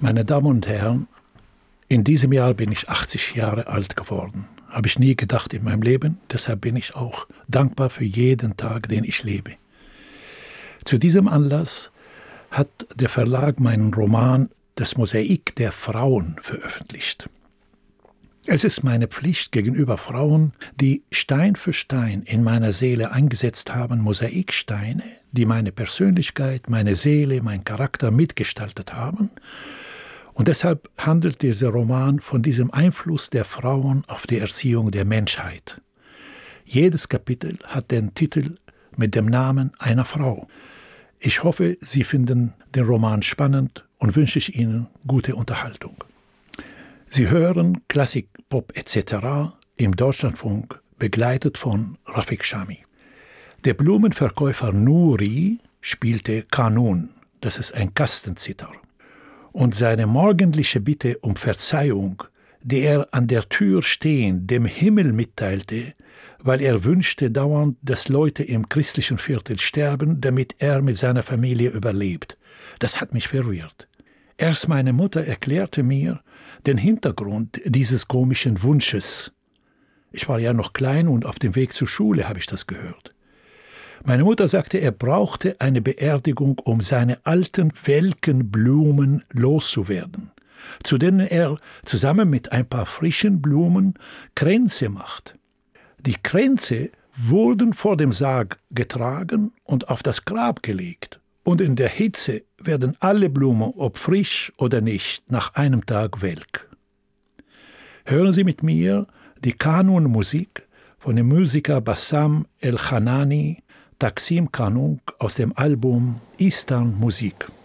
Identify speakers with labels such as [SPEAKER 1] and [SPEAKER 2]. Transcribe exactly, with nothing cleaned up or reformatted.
[SPEAKER 1] Meine Damen und Herren, in diesem Jahr bin ich achtzig Jahre alt geworden. Habe ich nie gedacht in meinem Leben. Deshalb bin ich auch dankbar für jeden Tag, den ich lebe. Zu diesem Anlass hat der Verlag meinen Roman »Das Mosaik der Frauen« veröffentlicht. Es ist meine Pflicht gegenüber Frauen, die Stein für Stein in meiner Seele eingesetzt haben, Mosaiksteine, die meine Persönlichkeit, meine Seele, meinen Charakter mitgestaltet haben. Und deshalb handelt dieser Roman von diesem Einfluss der Frauen auf die Erziehung der Menschheit. Jedes Kapitel hat den Titel mit dem Namen einer Frau. Ich hoffe, Sie finden den Roman spannend und wünsche ich Ihnen gute Unterhaltung. Sie hören Klassik, Pop et cetera im Deutschlandfunk, begleitet von Rafik Shami. Der Blumenverkäufer Nuri spielte Kanun, das ist ein Kastenzither. Und seine morgendliche Bitte um Verzeihung, die er an der Tür stehend dem Himmel mitteilte, weil er wünschte dauernd, dass Leute im christlichen Viertel sterben, damit er mit seiner Familie überlebt. Das hat mich verwirrt. Erst meine Mutter erklärte mir den Hintergrund dieses komischen Wunsches. Ich war ja noch klein und auf dem Weg zur Schule habe ich das gehört. Meine Mutter sagte, er brauchte eine Beerdigung, um seine alten, welken Blumen loszuwerden, zu denen er zusammen mit ein paar frischen Blumen Kränze macht. Die Kränze wurden vor dem Sarg getragen und auf das Grab gelegt. Und in der Hitze werden alle Blumen, ob frisch oder nicht, nach einem Tag welk. Hören Sie mit mir die Kanun-Musik von dem Musiker Bassam El-Hanani, Taksim Kanun aus dem Album Istan Musik.